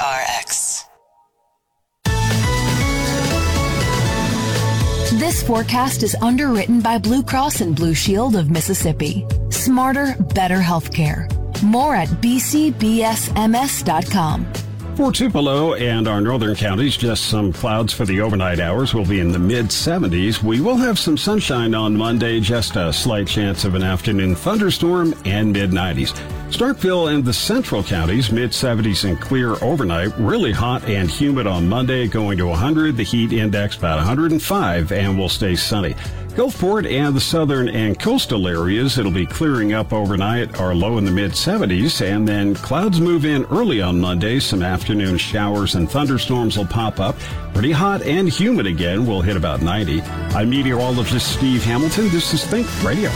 WRX. This forecast is underwritten by Blue Cross and Blue Shield of Mississippi. Smarter, better healthcare. More at bcbsms.com. For Tupelo and our northern counties, just some clouds for the overnight hours. Will be in the mid-70s. We will have some sunshine on Monday, just a slight chance of an afternoon thunderstorm, and mid-90s. Starkville and the central counties, mid-70s and clear overnight. Really hot and humid on Monday, going to 100. The heat index about 105, and will stay sunny. Gulfport and the southern and coastal areas, it'll be clearing up overnight, are low in the mid-70s, and then clouds move in early on Monday. Some afternoon showers and thunderstorms will pop up. Pretty hot and humid again. We'll hit about 90. I'm meteorologist Steve Hamilton. This is Think Radio.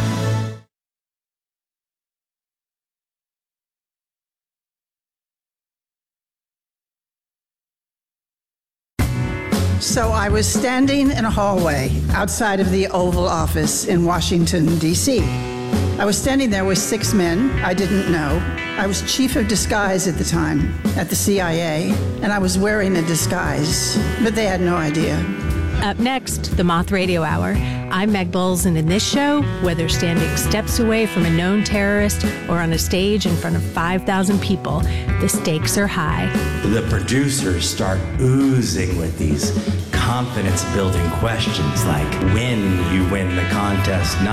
So I was standing in a hallway outside of the Oval Office in Washington, D.C. I was standing there with 6 men I didn't know. I was chief of disguise at the time at the CIA, and I was wearing a disguise, but they had no idea. Up next, the Moth Radio Hour. I'm Meg Bowles, and in this show, whether standing steps away from a known terrorist or on a stage in front of 5,000 people, the stakes are high. The producers start oozing with these confidence-building questions like when you win the contest,